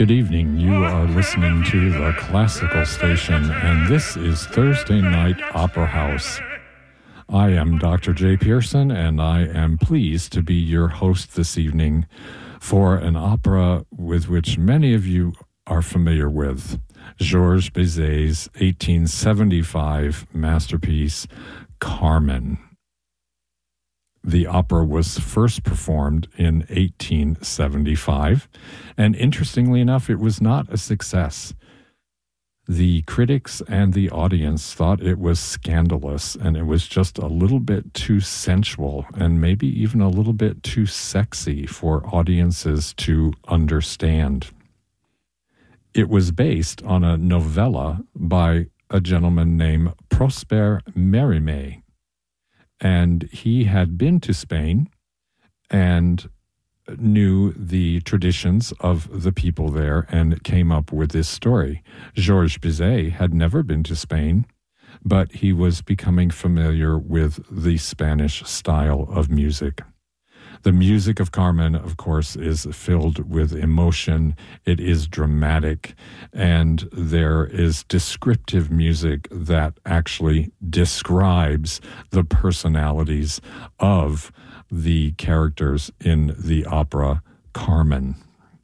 Good evening. You are listening to the Classical Station, and this is Thursday Night Opera House. I am Dr. J. Pearson, and I am pleased to be your host this evening for an opera with which many of you are familiar with, Georges Bizet's 1875 masterpiece, Carmen. The opera was first performed in 1875, and interestingly enough, it was not a success. The critics and the audience thought it was scandalous, and it was just a little bit too sensual and maybe even a little bit too sexy for audiences to understand. It was based on a novella by a gentleman named Prosper Mérimée. And he had been to Spain and knew the traditions of the people there and came up with this story. Georges Bizet had never been to Spain, but he was becoming familiar with the Spanish style of music. The music of Carmen, of course, is filled with emotion. It is dramatic, and there is descriptive music that actually describes the personalities of the characters in the opera Carmen.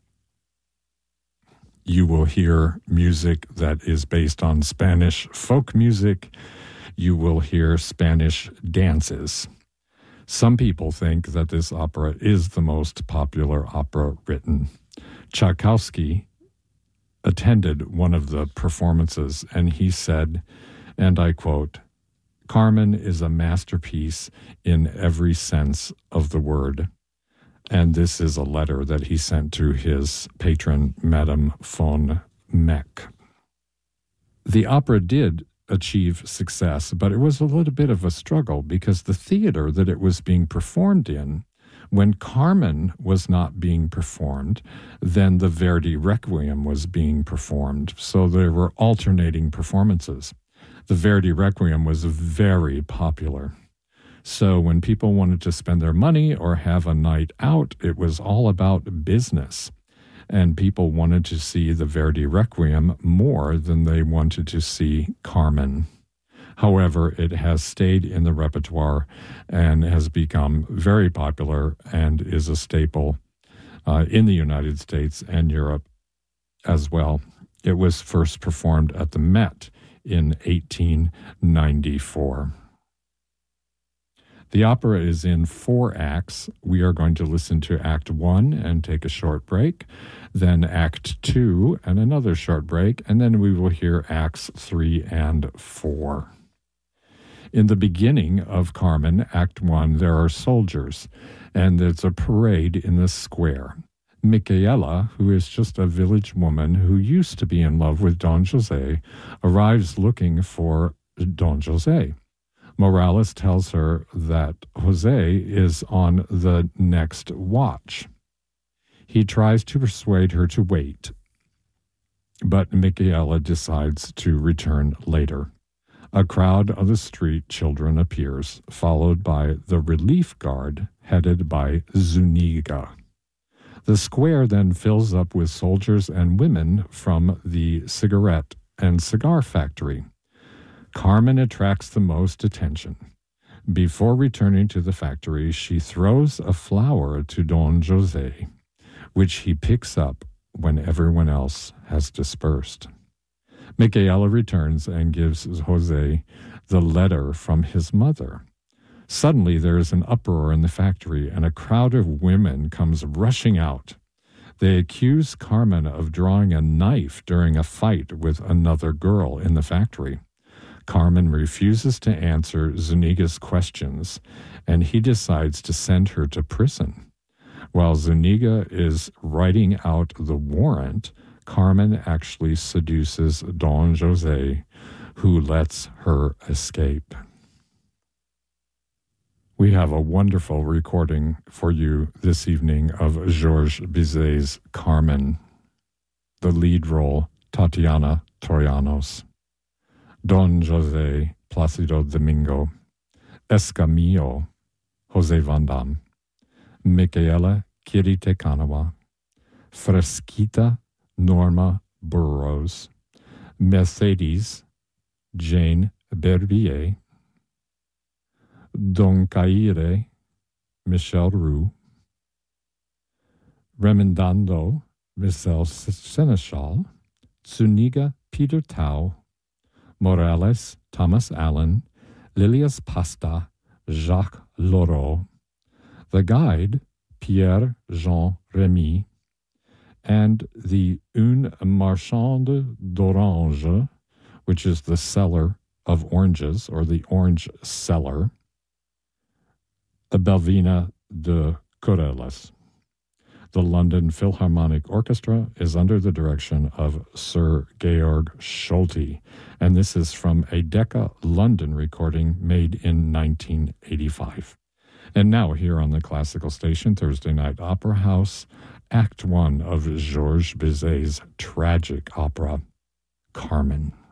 You will hear music that is based on Spanish folk music. You will hear Spanish dances. Some people think that this opera is the most popular opera written. Tchaikovsky attended one of the performances, and he said, and I quote, "Carmen is a masterpiece in every sense of the word." And this is a letter that he sent to his patron, Madame von Meck. The opera did achieve success, but it was a little bit of a struggle because the theater that it was being performed in, when Carmen was not being performed, then the Verdi Requiem was being performed. So there were alternating performances. The Verdi Requiem was very popular. So when people wanted to spend their money or have a night out, it was all about business. And people wanted to see the Verdi Requiem more than they wanted to see Carmen. However, it has stayed in the repertoire and has become very popular and is a staple in the United States and Europe as well. It was first performed at the Met in 1894. The opera is in 4 acts. We are going to listen to Act 1 and take a short break, then Act 2 and another short break, and then we will hear Acts 3 and 4. In the beginning of Carmen, Act 1, there are soldiers, and there's a parade in the square. Micaela, who is just a village woman who used to be in love with Don José, arrives looking for Don José. Morales tells her that José is on the next watch. He tries to persuade her to wait, but Micaela decides to return later. A crowd of the street children appears, followed by the relief guard headed by Zuniga. The square then fills up with soldiers and women from the cigarette and cigar factory. Carmen attracts the most attention. Before returning to the factory, she throws a flower to Don José, which he picks up when everyone else has dispersed. Micaela returns and gives José the letter from his mother. Suddenly there is an uproar in the factory, and a crowd of women comes rushing out. They accuse Carmen of drawing a knife during a fight with another girl in the factory. Carmen refuses to answer Zuniga's questions, and he decides to send her to prison. While Zuniga is writing out the warrant, Carmen actually seduces Don José, who lets her escape. We have a wonderful recording for you this evening of Georges Bizet's Carmen. The lead role, Tatiana Troyanos. Don José, Plácido Domingo. Escamillo, José Vandam. Micaela Kirite Kanawa. Fresquita, Norma Burroughs, Mercedes, Jane Berbier, Don Caire, Michel Roux, Remendando, Michel Seneschal, Zuniga, Peter Tau, Morales, Thomas Allen, Lilias Pasta, Jacques Laureau, the guide, Pierre Jean Remy, and the Une Marchande d'Orange, which is the seller of oranges, or the orange seller, Belvina de Corrales. The London Philharmonic Orchestra is under the direction of Sir Georg Scholti, and this is from a Decca London recording made in 1985. And now here on the Classical Station, Thursday Night Opera House, Act 1 of Georges Bizet's tragic opera, Carmen.